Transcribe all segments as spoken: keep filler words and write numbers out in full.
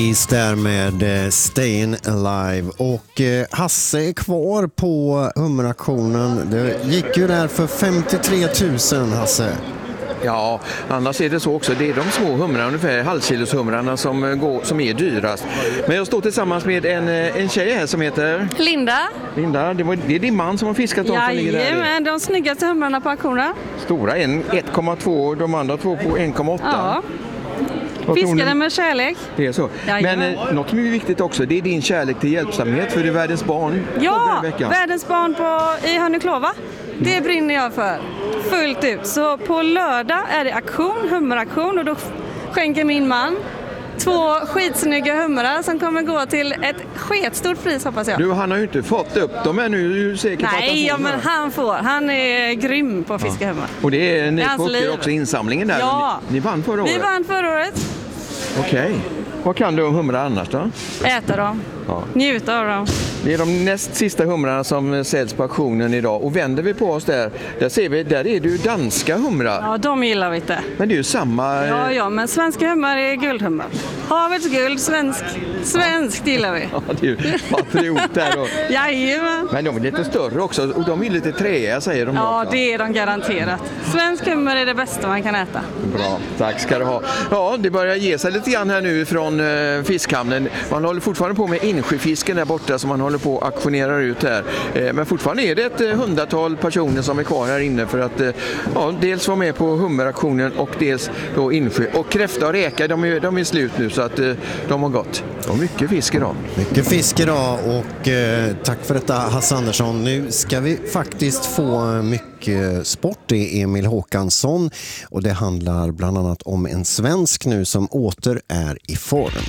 Där med Stayin' Alive. Och Hasse är kvar på hummeraktionen. Det gick ju där för femtiotre tusen, Hasse. Ja, annars är det så också. Det är de små humrarna, ungefär halvkiloshumrarna som, går, som är dyrast. Men jag står tillsammans med en, en tjej här som heter... Linda. Linda, det, var, det är din man som har fiskat dem som ligger där. Jajamän, de snyggaste humrarna på auktionen. Stora, en ett komma två, de andra två på en komma åtta. Ja. Fiskade med kärlek. Det är så. Jajamän. Men eh, något som är viktigt också, det är din kärlek till hjälpsamhet för det är världens barn. Ja, världens barn på, i Hörneklova. Det brinner jag för. Fullt ut. Så på lördag är det aktion, hummeraktion, och då skänker min man två skitsnygga humrar som kommer gå till ett sketstort pris, hoppas jag. Du, han har ju inte fått upp dem ännu, är du säker på att han får? Nej, ja, men han får. Han är grym på att fiska humrar. Och det är ni på också insamlingen där. Ja. Ni, ni vann förra året? Vi vann förra året. Okej. Okay. Vad kan du om humrar annars då? Äta dem. Ja. Njuta av dem. Det är de näst sista humrarna som säljs på auktionen idag. Och vänder vi på oss där, där ser vi, där är det ju danska humrar. Ja, de gillar vi inte. Men det är ju samma... Ja, ja, men svenska humrar är guldhumrar. Havets guld, svensk. Svenskt gillar vi. Ja, det är ju patriot där då. Jajamän. Men de är lite större också och de är lite träiga, säger de. Ja, också. Det är de garanterat. Svensk hummer är det bästa man kan äta. Bra, tack ska du ha. Ja, det börjar ge sig lite grann här nu från eh, fiskhamnen. Man håller fortfarande på med insjöfisken där borta som man håller på att auktionera ut här. Eh, men fortfarande är det ett eh, hundratal personer som är kvar här inne för att eh, ja, dels vara med på hummeraktionen och dels då insjö. Och kräfta och räka, de är, de är slut nu så att eh, de har gått. Och mycket fisk idag. Mycket fisk idag och eh, tack för detta Hasse Andersson. Nu ska vi faktiskt få mycket sport. Det är Emil Håkansson och det handlar bland annat om en svensk nu som åter är i form.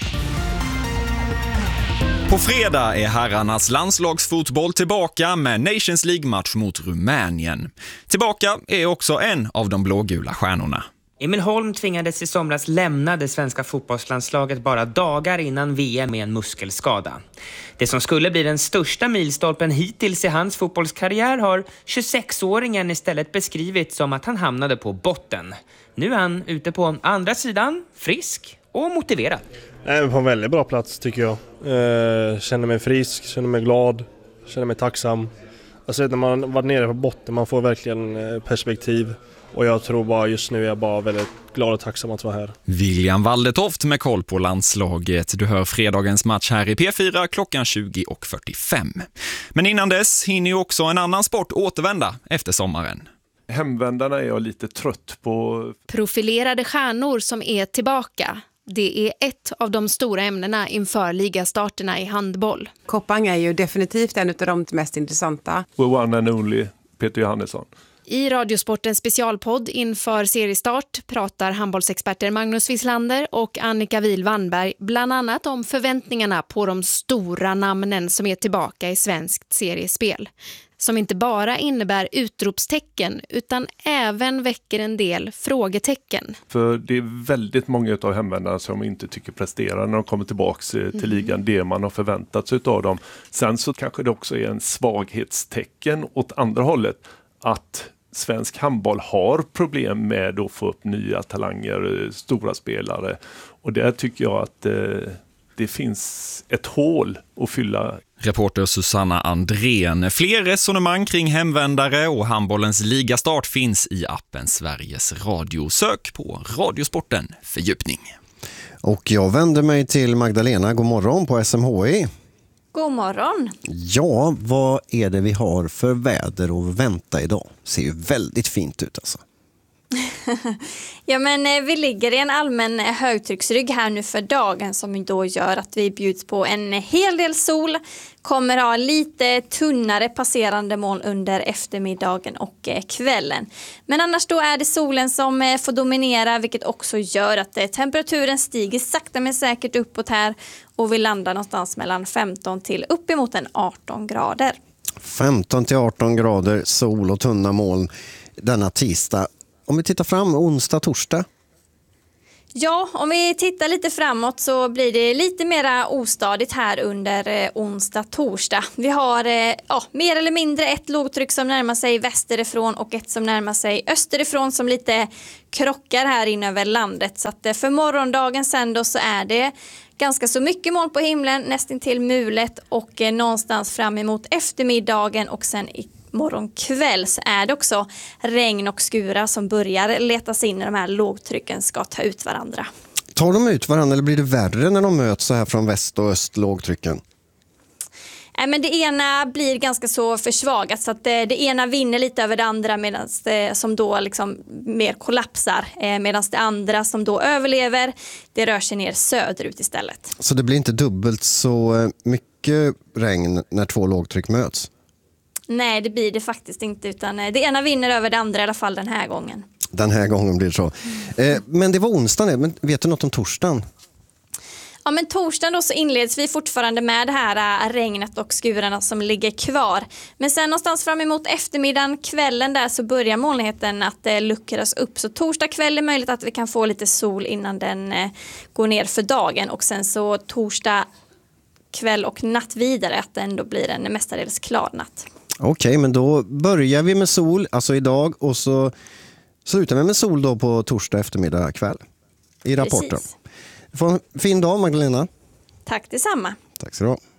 På fredag är herrarnas landslagsfotboll tillbaka med Nations League-match mot Rumänien. Tillbaka är också en av de blågula stjärnorna. Emil Holm tvingades i somras lämna det svenska fotbollslandslaget bara dagar innan V M med en muskelskada. Det som skulle bli den största milstolpen hittills i hans fotbollskarriär har tjugosexåringen istället beskrivit som att han hamnade på botten. Nu är han ute på andra sidan, frisk och motiverad. Jag är på en väldigt bra plats tycker jag. Eh, känner mig frisk, känner mig glad, känner mig tacksam. Alltså när man var nere på botten, man får verkligen perspektiv. Och jag tror bara just nu är jag bara väldigt glad och tacksam att vara här. William Waldetoft med koll på landslaget. Du hör fredagens match här i P fyra klockan tjugo och fyrtiofem. Men innan dess hinner ju också en annan sport återvända efter sommaren. Hemvändarna är jag lite trött på. Profilerade stjärnor som är tillbaka. Det är ett av de stora ämnena inför ligastarterna i handboll. Koppang är ju definitivt en av de mest intressanta. The one and only Peter Johannesson. I Radiosportens specialpodd inför seriestart pratar handbollsexperter Magnus Wislander och Annika Wihl-Wannberg bland annat om förväntningarna på de stora namnen som är tillbaka i svenskt seriespel. Som inte bara innebär utropstecken utan även väcker en del frågetecken. För det är väldigt många av hemvändarna som inte tycker presterar när de kommer tillbaka till mm. ligan det man har förväntat sig av dem. Sen så kanske det också är en svaghetstecken åt andra hållet att svensk handboll har problem med att få upp nya talanger, stora spelare. Och där tycker jag att eh, det finns ett hål att fylla. Reporter Susanna Andrén. Fler resonemang kring hemvändare och handbollens ligastart finns i appen Sveriges Radio. Sök på Radiosporten fördjupning. Och jag vänder mig till Magdalena. God morgon på S M H I. God morgon. Ja, vad är det vi har för väder att vänta idag? Ser ju väldigt fint ut alltså. Ja, men vi ligger i en allmän högtrycksrygg här nu för dagen som då gör att vi bjuds på en hel del sol. Kommer ha lite tunnare passerande moln under eftermiddagen och kvällen. Men annars då är det solen som får dominera, vilket också gör att temperaturen stiger sakta men säkert uppåt här och vi landar någonstans mellan femton till uppemot en arton grader. femton till arton grader, sol och tunna moln denna tisdag. Om vi tittar fram onsdag, torsdag. Ja, om vi tittar lite framåt så blir det lite mera ostadigt här under eh, onsdag, torsdag. Vi har eh, ja, mer eller mindre ett lågtryck som närmar sig västerifrån och ett som närmar sig österifrån som lite krockar här in över landet. Så att eh, för morgondagen sen då så är det ganska så mycket moln på himlen, nästan till mulet och eh, någonstans fram emot eftermiddagen och sen i morgon kväll så är det också regn och skurar som börjar letas in när de här lågtrycken ska ta ut varandra. Tar de ut varandra eller blir det värre när de möts så här från väst och öst lågtrycken? Nej, men det ena blir ganska så försvagat så att det, det ena vinner lite över det andra medan det som då liksom mer kollapsar eh, medan det andra som då överlever det rör sig ner söderut istället. Så det blir inte dubbelt så mycket regn när två lågtryck möts? Nej, det blir det faktiskt inte utan det ena vinner över det andra i alla fall den här gången. Den här gången blir det så. Eh, men det var onsdagen, men vet du något om torsdagen? Ja, men torsdagen då så inleds vi fortfarande med det här äh, regnet och skurarna som ligger kvar. Men sen någonstans fram emot eftermiddagen, kvällen där så börjar molnigheten att äh, luckras upp. Så torsdag kväll är möjligt att vi kan få lite sol innan den äh, går ner för dagen. Och sen så torsdag kväll och natt vidare att det ändå blir en mestadels klar natt. Okej, okay, men då börjar vi med sol, alltså idag, och så slutar vi med sol då på torsdag eftermiddag kväll i rapporten. Precis. Få en fin dag, Magdalena. Tack detsamma. Tack så du ha.